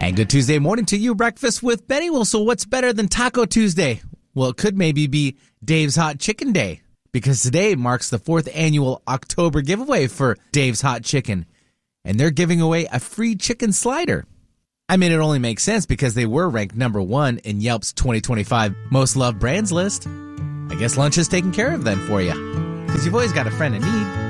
And good Tuesday morning to you. Breakfast with Benny. Well, so what's better than Taco Tuesday? Well, it could maybe be Dave's Hot Chicken Day, because today marks the 4th annual October giveaway for Dave's Hot Chicken. And they're giving away a free chicken slider. I mean, it only makes sense because they were ranked number 1 in Yelp's 2025 Most Loved Brands list. I guess lunch is taken care of then for you, because you've always got a friend in need.